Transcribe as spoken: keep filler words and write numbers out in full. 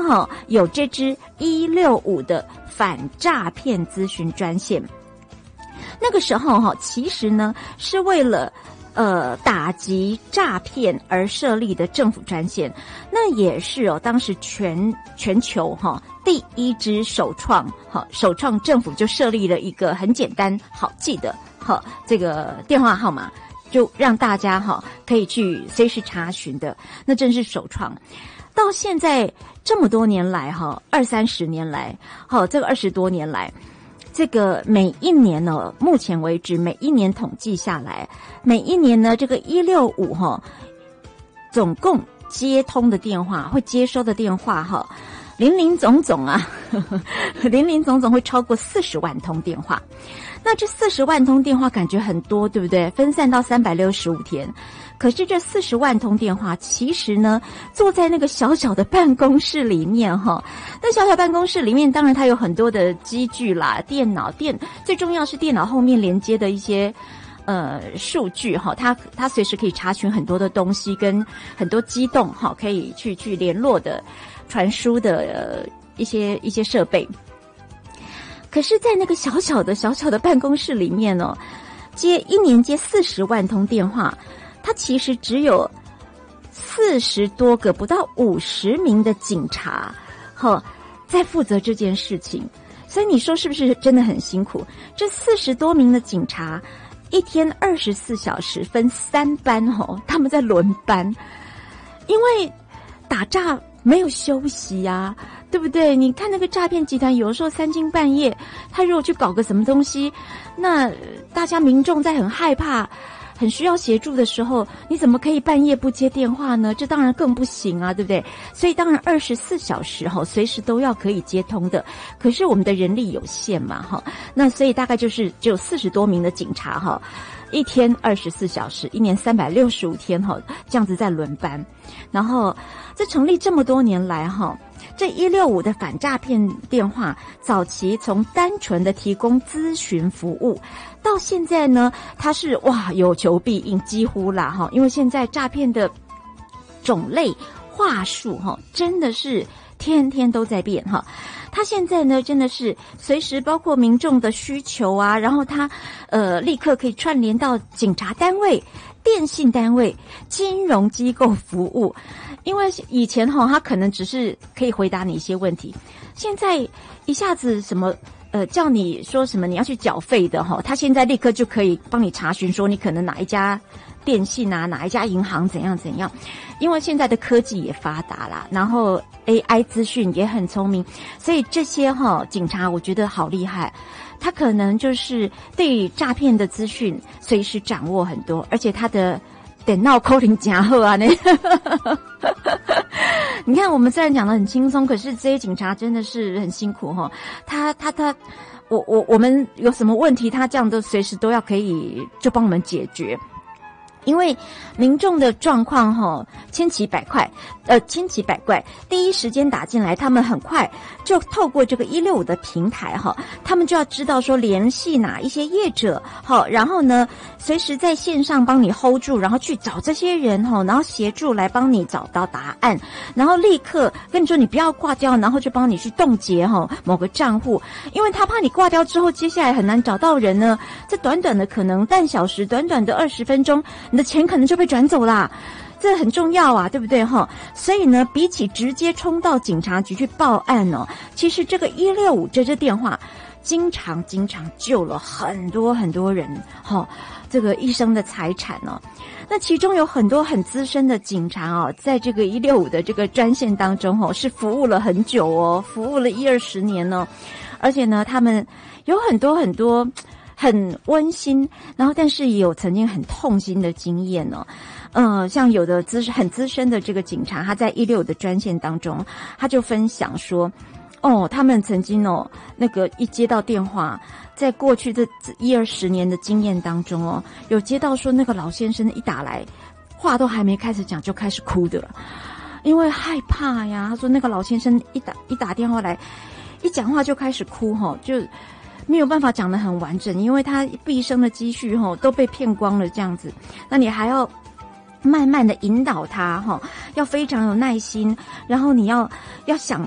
哈有这支一六五的反诈骗咨询专线。那个时候哈，其实呢是为了呃打击诈骗而设立的政府专线，那也是哦，当时全全球哈第一支首创哈首创政府就设立了一个很简单好记的哈这个电话号码，就让大家哈可以去随时查询的，那真是首创。到现在这么多年来哈，二三十年来，好这个二十多年来。这个每一年呢，目前为止每一年统计下来，每一年呢，这个一六五哈，总共接通的电话会接收的电话哈，林林总总啊，呵呵林林总总会超过四十万通电话。那这四十万通电话感觉很多，对不对？分散到三百六十五天。可是这四十万通电话，其实呢，坐在那个小小的办公室里面哈，那小小办公室里面，当然它有很多的机具啦，电脑电，最重要是电脑后面连接的一些呃数据哈，它它随时可以查询很多的东西，跟很多机动哈，可以去去联络的、传输的呃一些一些设备。可是，在那个小小的小小的办公室里面哦，接一年接四十万通电话。他其实只有四十多个，不到五十名的警察，哈，在负责这件事情。所以你说是不是真的很辛苦？这四十多名的警察，一天二十四小时分三班，哈，他们在轮班，因为打诈没有休息呀、啊，对不对？你看那个诈骗集团，有的时候三更半夜，他如果去搞个什么东西，那大家民众在很害怕。很需要协助的时候，你怎么可以半夜不接电话呢？这当然更不行啊，对不对？所以当然二十四小时哈，随时都要可以接通的。可是我们的人力有限嘛，哈，那所以大概就是只有四十多名的警察哈，一天二十四小时，一年三百六十五天哈，这样子在轮班。然后这成立这么多年来哈。这一六五的反诈骗电话，早期从单纯的提供咨询服务，到现在呢，它是哇有求必应，几乎啦哈，因为现在诈骗的种类、话术哈，真的是天天都在变哈。它现在呢，真的是随时包括民众的需求啊，然后它呃立刻可以串联到警察单位、电信单位、金融机构服务。因为以前哈，他可能只是可以回答你一些问题，现在一下子什么呃叫你说什么你要去缴费的哈，他现在立刻就可以帮你查询说你可能哪一家电信啊，哪一家银行怎样怎样。因为现在的科技也发达啦，然后 A I 资讯也很聪明，所以这些哈警察我觉得好厉害。他可能就是对诈骗的资讯随时掌握很多，而且他的电脑口令加好啊！呢，你看我们虽然讲得很轻松，可是这些警察真的是很辛苦哈。他他他，我我我们有什么问题，他这样都随时都要可以就帮我们解决。因为民众的状况哈千奇百怪，呃千奇百怪，第一时间打进来，他们很快就透过这个一六五的平台哈，他们就要知道说联系哪一些业者好，然后呢随时在线上帮你 hold 住，然后去找这些人哈，然后协助来帮你找到答案，然后立刻跟你说你不要挂掉，然后就帮你去冻结哈某个账户，因为他怕你挂掉之后，接下来很难找到人呢。这短短的可能半小时，短短的二十分钟。你的钱可能就被转走啦，这很重要啊，对不对哈？所以呢，比起直接冲到警察局去报案哦，其实这个一六五这支电话，经常经常救了很多很多人哈、哦，这个一生的财产哦。那其中有很多很资深的警察哦，在这个一六五的这个专线当中哦，是服务了很久哦，服务了一二十年呢、哦，而且呢，他们有很多很多。很温馨，然后但是也有曾经很痛心的经验哦。呃，像有的资很资深的这个警察，他在一六的专线当中，他就分享说，哦，他们曾经哦，那个一接到电话，在过去这一二十年的经验当中哦，有接到说那个老先生一打来，话都还没开始讲就开始哭的了，因为害怕呀。他说那个老先生一打一打电话来，一讲话就开始哭哈、哦，就。没有办法讲得很完整，因为他毕生的积蓄齁都被骗光了这样子，那你还要慢慢的引导他齁，要非常有耐心，然后你要要想